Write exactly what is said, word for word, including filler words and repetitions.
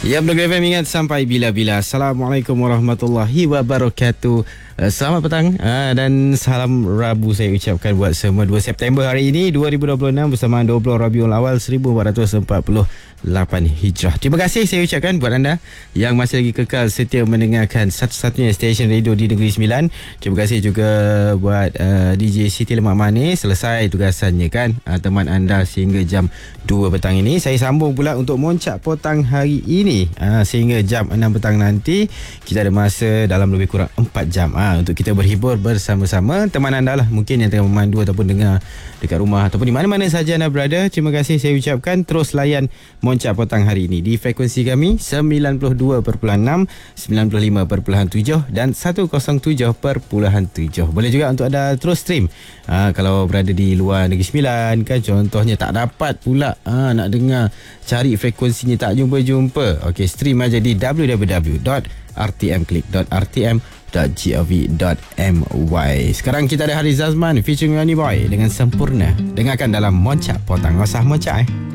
Ya, Blog F M ingat sampai bila-bila. Assalamualaikum warahmatullahi wabarakatuh. Uh, Selamat petang uh, dan salam Rabu saya ucapkan buat semua. Dua September hari ini dua ribu dua puluh enam bersama dua puluh Rabiul Awal seribu empat ratus empat puluh lapan Hijrah. Terima kasih saya ucapkan buat anda yang masih lagi kekal setia mendengarkan satu-satunya stesen radio di Negeri Sembilan. Terima kasih juga buat uh, D J Siti Lemak Manis, selesai tugasannya kan, uh, teman anda sehingga jam dua petang ini. Saya sambung pula untuk Moncak Potang hari ini uh, sehingga jam enam petang nanti. Kita ada masa dalam lebih kurang empat jam uh, untuk kita berhibur bersama-sama. Teman anda lah mungkin yang tengah memandu ataupun dengar dekat rumah ataupun di mana-mana saja anda berada. Terima kasih saya ucapkan. Terus layan Moncak Potang hari ini di frekuensi kami sembilan puluh dua perpuluhan enam, sembilan puluh lima perpuluhan tujuh dan seratus tujuh perpuluhan tujuh. Boleh juga untuk anda terus stream ha, kalau berada di luar Negeri Sembilan kan, contohnya tak dapat pula ha, nak dengar, cari frekuensinya tak jumpa-jumpa. Okey, stream aja di w w w dot r t m click dot r t m dot gov dot m y. Sekarang kita ada Haris Zazman featuring Rani Boy dengan Sempurna. Dengarkan dalam Moncak Potang. Nggak usah moncak eh.